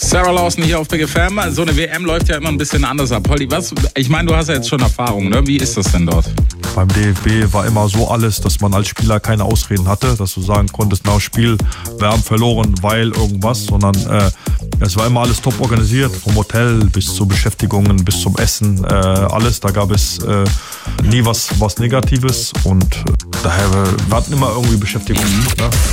Sarah Lawson hier auf Big FM. So eine WM läuft ja immer ein bisschen anders ab. Polly, ich meine, du hast ja jetzt schon Erfahrung, ne? Wie ist das denn dort? Beim DFB war immer so alles, dass man als Spieler keine Ausreden hatte, dass du sagen konntest, nach dem Spiel, wir haben verloren, weil irgendwas, sondern es war immer alles top organisiert, vom Hotel bis zu Beschäftigungen, bis zum Essen, alles. Da gab es nie was Negatives und daher, wir hatten immer irgendwie Beschäftigung. Ne?